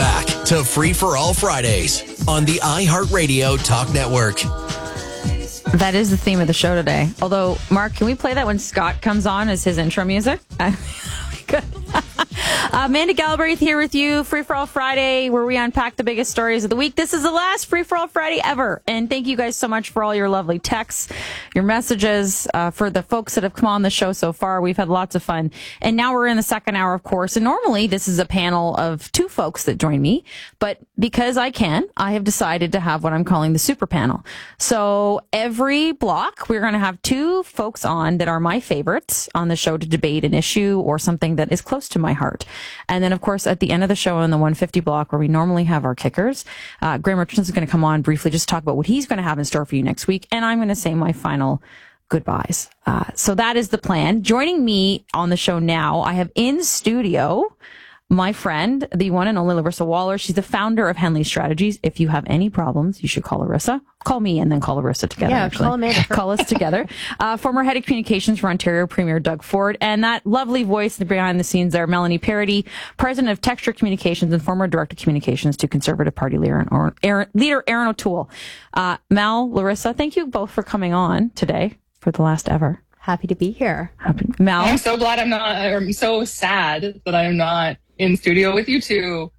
back to Free for All Fridays on the iHeartRadio Talk Network. That is the theme of the show today. Although, Mark, can we play that when Scott comes on as his intro music? Good. Amanda Galbraith here with you, Free for All Friday, where we unpack the biggest stories of the week. This is the last Free for All Friday ever. And thank you guys so much for all your lovely texts, your messages, for the folks that have come on the show so far. We've had lots of fun. And now we're in the second hour, of course. And normally this is a panel of two folks that join me. But because I have decided to have what I'm calling the super panel. So every block, we're going to have two folks on that are my favorites on the show to debate an issue or something that is close to my heart. And then, of course, at the end of the show in the 150 block where we normally have our kickers, Graham Richardson is going to come on briefly just talk about what he's going to have in store for you next week. And I'm going to say my final goodbyes. So that is the plan. Joining me on the show now, I have in studio my friend, the one and only Larissa Waller. She's the founder of Henley Strategies. If you have any problems, you should call Larissa. Call me and then call Larissa together. Yeah, actually. call Amanda. Call us together. Former head of communications for Ontario Premier Doug Ford, and that lovely voice behind the scenes there, Melanie Parody, president of Texture Communications and former director of communications to Conservative Party leader Aaron O'Toole. Mel, Larissa, thank you both for coming on today for the last ever. Happy to be here. Mel, I'm so glad I'm so sad that I'm not in studio with you two.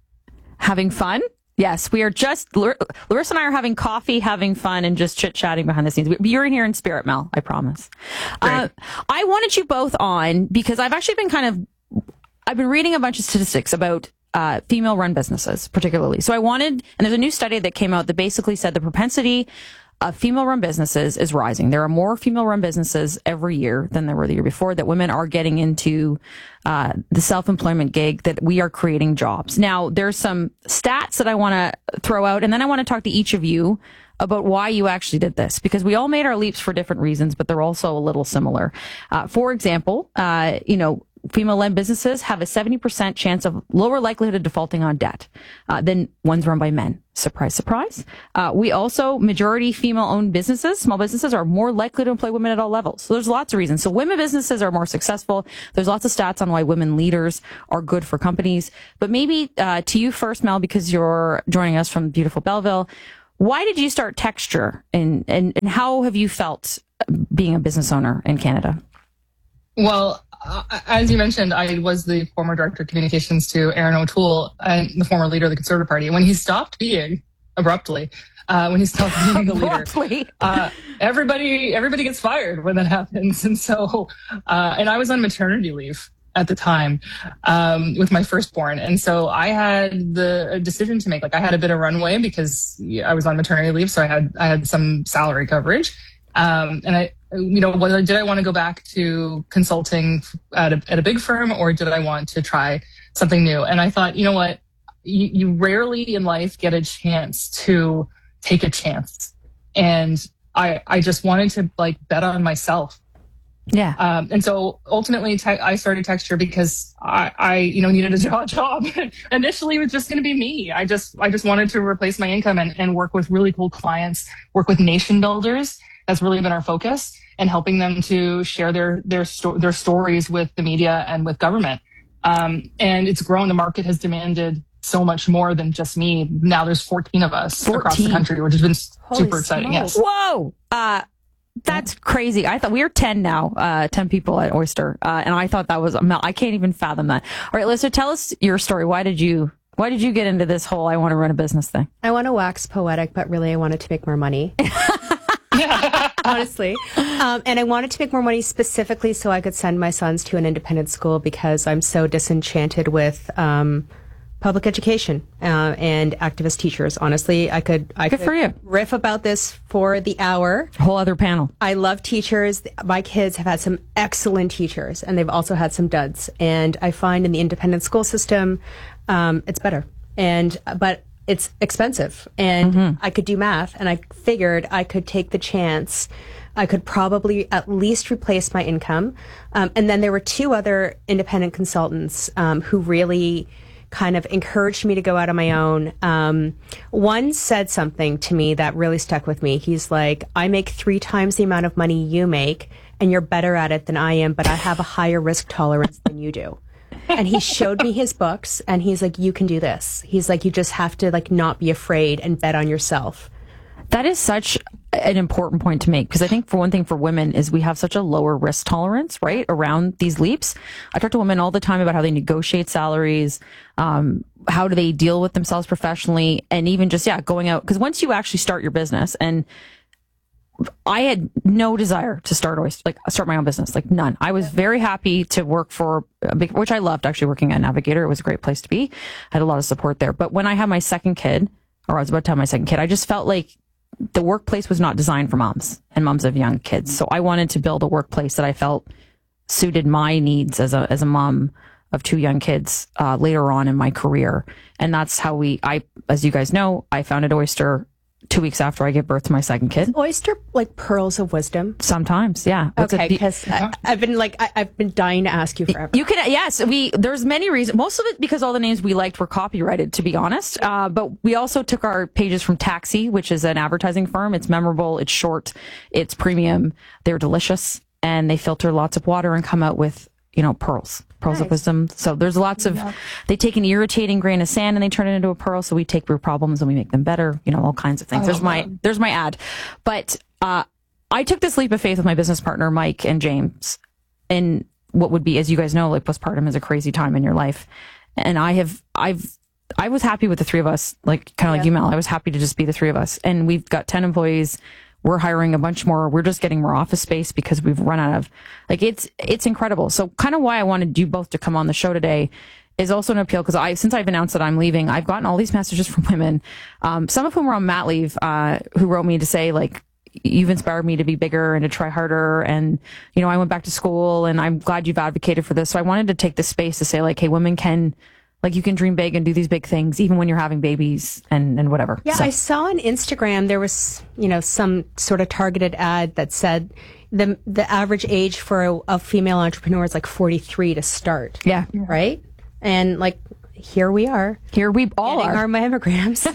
Having fun? Yes, we are just, Larissa and I are having coffee, having fun, and just chit-chatting behind the scenes. You're in here in spirit, Mel, I promise. I wanted you both on because I've actually been I've been reading a bunch of statistics about female-run businesses, particularly. So and there's a new study that came out that basically said the propensity of female-run businesses is rising. There are more female-run businesses every year than there were the year before, that women are getting into the self-employment gig, that we are creating jobs. Now, there's some stats that I want to throw out, and then I want to talk to each of you about why you actually did this, because we all made our leaps for different reasons, but they're also a little similar. For example, female-led businesses have a 70% chance of lower likelihood of defaulting on debt than ones run by men. Surprise, surprise. We also, majority female-owned businesses, small businesses, are more likely to employ women at all levels. So there's lots of reasons. So women businesses are more successful. There's lots of stats on why women leaders are good for companies. But maybe to you first, Mel, because you're joining us from beautiful Belleville. Why did you start Texture, and how have you felt being a business owner in Canada? Well, as you mentioned, I was the former director of communications to Aaron O'Toole and the former leader of the Conservative Party. When he stopped being, abruptly, when he stopped being the leader, everybody gets fired when that happens. And so, and I was on maternity leave at the time with my firstborn. And so I had a decision to make. Like, I had a bit of runway because I was on maternity leave, so I had some salary coverage. And did I want to go back to consulting at a big firm, or did I want to try something new? And I thought, you know what, you rarely in life get a chance to take a chance. And I just wanted to bet on myself. Yeah. And so ultimately I started Texture because I needed a job. Initially it was just going to be me. I just wanted to replace my income and work with really cool clients, work with nation builders. That's really been our focus, and helping them to share their stories with the media and with government. And it's grown. The market has demanded so much more than just me. Now there's 14 of us across the country, which has been super exciting. Yes. Whoa. That's crazy. I thought we are 10 now, 10 people at Oyster. And I thought that was, I can't even fathom that. All right, Lisa, tell us your story. Why did you get into this whole I want to run a business thing? I want to wax poetic, but really I wanted to make more money. Honestly. And I wanted to make more money specifically so I could send my sons to an independent school, because I'm so disenchanted with public education and activist teachers. Honestly, I could for you. Riff about this for the hour. Whole other panel. I love teachers. My kids have had some excellent teachers, and they've also had some duds. And I find in the independent school system, it's better. But it's expensive, and I could do math, and I figured I could take the chance. I could probably at least replace my income. And then there were two other independent consultants who really kind of encouraged me to go out on my own. One said something to me that really stuck with me. He's like, I make 3 times the amount of money you make, and you're better at it than I am, but I have a higher risk tolerance than you do. And he showed me his books, and he's like, you can do this. He's like, you just have to like not be afraid and bet on yourself. That is such an important point to make, because I think for one thing for women is we have such a lower risk tolerance, right, around these leaps. I talk to women all the time about how they negotiate salaries, how do they deal with themselves professionally, and even just, going out. Because once you actually start your business, and I had no desire to start my own business, like none. I was very happy to work for, which I loved actually working at Navigator. It was a great place to be. I had a lot of support there. But when I had my second kid, or I was about to have my second kid, I just felt like the workplace was not designed for moms and moms of young kids. So I wanted to build a workplace that I felt suited my needs as a mom of two young kids later on in my career. And that's how as you guys know, I founded Oyster 2 weeks after I gave birth to my second kid. Is Oyster like pearls of wisdom? Sometimes, yeah. Okay, because I've been dying to ask you forever. You can, yes. There's many reasons. Most of it because all the names we liked were copyrighted, to be honest. But we also took our pages from Taxi, which is an advertising firm. It's memorable, it's short, it's premium, they're delicious, and they filter lots of water and come out with, pearls of wisdom. So there's lots of, they take an irritating grain of sand and they turn it into a pearl. So we take your problems and we make them better, all kinds of things. There's my ad. But, I took this leap of faith with my business partner, Mike and James, in what would be, as you guys know, like postpartum is a crazy time in your life. And I was happy with the three of us, like kind of like you, Mel. I was happy to just be the three of us. And we've got 10 employees. We're hiring a bunch more. We're just getting more office space because we've run out of, it's incredible. So kind of why I wanted you both to come on the show today is also an appeal, because since I've announced that I'm leaving, I've gotten all these messages from women, some of whom were on mat leave, who wrote me to say, like, you've inspired me to be bigger and to try harder. And, I went back to school and I'm glad you've advocated for this. So I wanted to take this space to say, like, hey, women can, like, you can dream big and do these big things, even when you're having babies and whatever. Yeah, so. I saw on Instagram, there was, some sort of targeted ad that said the average age for a female entrepreneur is like 43 to start. Yeah. Right? And like, here we are. Here we all are. Our mammograms.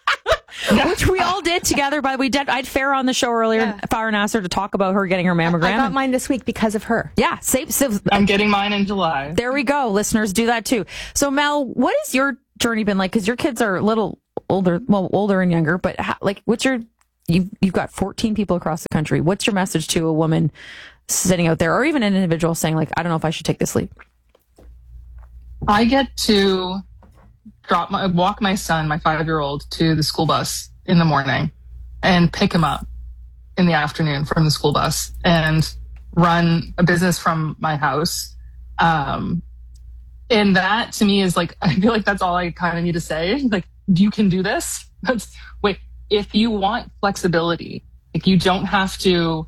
Which we all did together. But I had Farah on the show earlier, Farah Nasser, to talk about her getting her mammogram. I got mine this week because of her. Yeah, I'm getting mine in July. There we go. Listeners, do that too. So Mel, what has your journey been like? Because your kids are a little older and younger. But you've got 14 people across the country. What's your message to a woman sitting out there, or even an individual saying, like, I don't know if I should take this leap? I get to walk my son, my 5-year-old, to the school bus in the morning and pick him up in the afternoon from the school bus and run a business from my house. And that to me is like, I feel like that's all I kind of need to say. Like, you can do this. If you want flexibility, like, you don't have to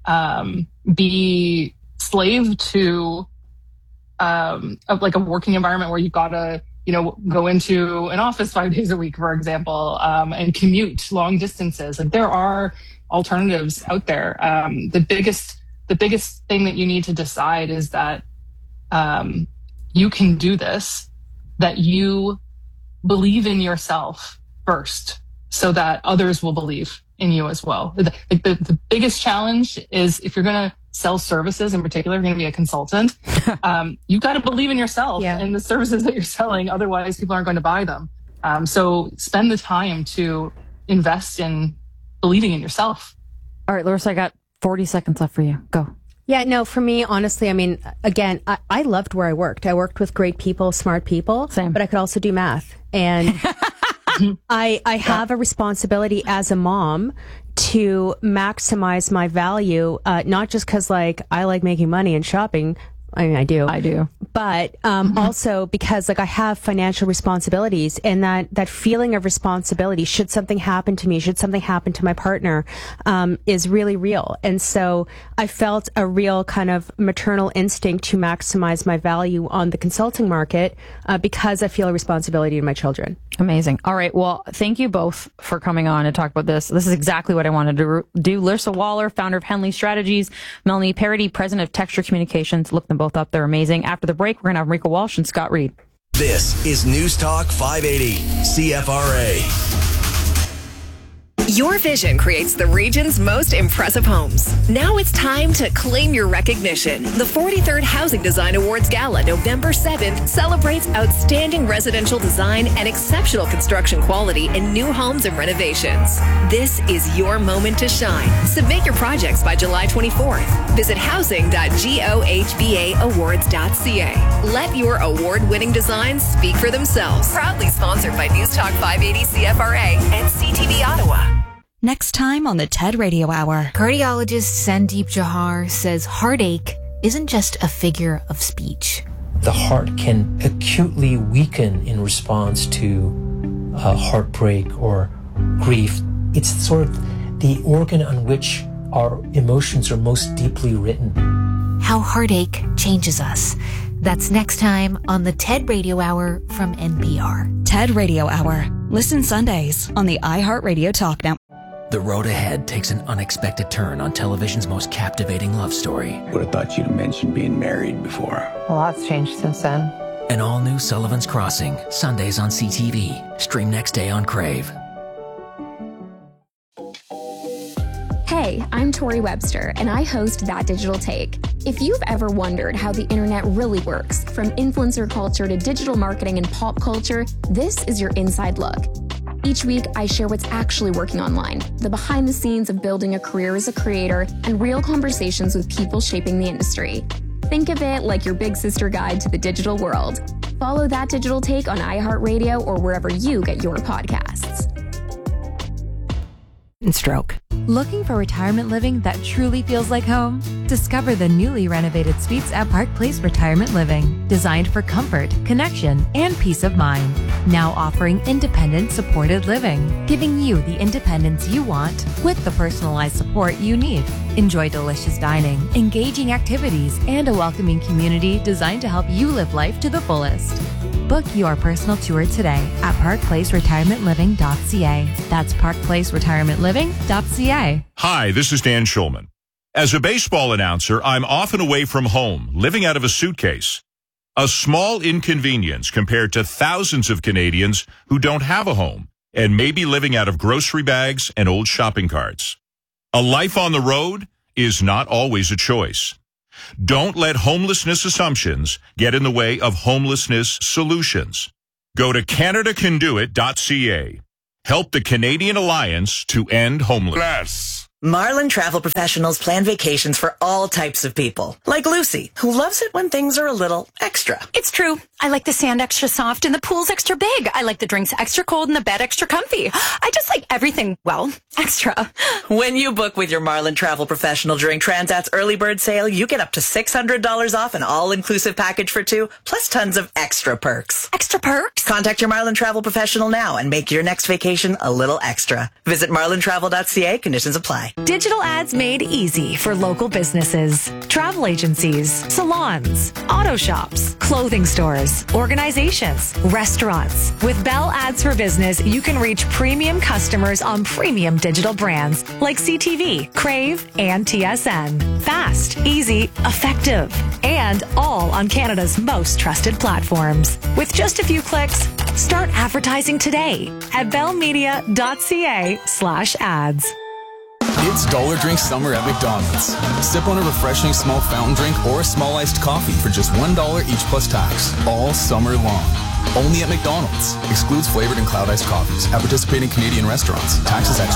be slave to like a working environment where you've got to, go into an office 5 days a week, for example, and commute long distances. Like, there are alternatives out there. The biggest thing that you need to decide is that you can do this, that you believe in yourself first, so that others will believe in you as well. The biggest challenge is, if you're going to sell services, in particular, if you're going to be a consultant, you've got to believe in yourself and the services that you're selling. Otherwise, people aren't going to buy them. So spend the time to invest in believing in yourself. All right, Larissa, I got 40 seconds left for you. Go. Yeah, no, for me, honestly, I mean, again, I loved where I worked. I worked with great people, smart people. Same. But I could also do math. And I have a responsibility as a mom to maximize my value, not just because, like, I like making money and shopping. I mean, I do. But also because, like, I have financial responsibilities, and that feeling of responsibility, should something happen to me, should something happen to my partner, is really real. And so I felt a real kind of maternal instinct to maximize my value on the consulting market, because I feel a responsibility to my children. Amazing. All right. Well, thank you both for coming on and talk about this. This is exactly what I wanted to do. Larissa Waller, founder of Henley Strategies, Melanie Parody, president of Texture Communications. Look them both up. They're amazing. After the break, we're going to have Marika Walsh and Scott Reed. This is News Talk 580, CFRA. Your vision creates the region's most impressive homes. Now it's time to claim your recognition. The 43rd Housing Design Awards Gala, November 7th, celebrates outstanding residential design and exceptional construction quality in new homes and renovations. This is your moment to shine. Submit your projects by July 24th. Visit housing.gohbaawards.ca. Let your award-winning designs speak for themselves. Proudly sponsored by News Talk 580 CFRA and CTV Ottawa. Next time on the TED Radio Hour. Cardiologist Sandeep Johar says heartache isn't just a figure of speech. The heart can acutely weaken in response to heartbreak or grief. It's sort of the organ on which our emotions are most deeply written. How heartache changes us. That's next time on the TED Radio Hour from NPR. TED Radio Hour. Listen Sundays on the iHeartRadio Talk Network. The road ahead takes an unexpected turn on television's most captivating love story. Would have thought you'd have mentioned being married before. A lot's changed since then. An all-new Sullivan's Crossing, Sundays on CTV. Stream next day on Crave. Hey, I'm Tori Webster, and I host That Digital Take. If you've ever wondered how the internet really works, from influencer culture to digital marketing and pop culture, this is your inside look. Each week, I share what's actually working online, the behind the scenes of building a career as a creator, and real conversations with people shaping the industry. Think of it like your big sister guide to the digital world. Follow That Digital Take on iHeartRadio or wherever you get your podcasts. Stroke. Looking for retirement living that truly feels like home? Discover the newly renovated suites at Park Place Retirement Living, designed for comfort, connection, and peace of mind. Now offering independent supported living, giving you the independence you want with the personalized support you need. Enjoy delicious dining, engaging activities, and a welcoming community designed to help you live life to the fullest. Book your personal tour today at parkplaceretirementliving.ca. That's parkplaceretirementliving.ca. Hi, this is Dan Schulman. As a baseball announcer, I'm often away from home, living out of a suitcase. A small inconvenience compared to thousands of Canadians who don't have a home and may be living out of grocery bags and old shopping carts. A life on the road is not always a choice. Don't let homelessness assumptions get in the way of homelessness solutions. Go to CanadaCanDoIt.ca. Help the Canadian Alliance to end homelessness. Marlin Travel Professionals plan vacations for all types of people, like Lucy, who loves it when things are a little extra. It's true. I like the sand extra soft and the pool's extra big. I like the drinks extra cold and the bed extra comfy. I just like everything, well, extra. When you book with your Marlin Travel Professional during Transat's early bird sale, you get up to $600 off an all-inclusive package for two, plus tons of extra perks. Extra perks? Contact your Marlin Travel Professional now and make your next vacation a little extra. Visit marlintravel.ca. Conditions apply. Digital ads made easy for local businesses, travel agencies, salons, auto shops, clothing stores, organizations, restaurants. With Bell Ads for Business, you can reach premium customers on premium digital brands like CTV, Crave, and TSN. Fast, easy, effective, and all on Canada's most trusted platforms. With just a few clicks, start advertising today at bellmedia.ca/ads. It's Dollar Drink Summer at McDonald's. Sip on a refreshing small fountain drink or a small iced coffee for just $1 each plus tax, all summer long. Only at McDonald's. Excludes flavored and cloud iced coffees at participating Canadian restaurants. Taxes extra.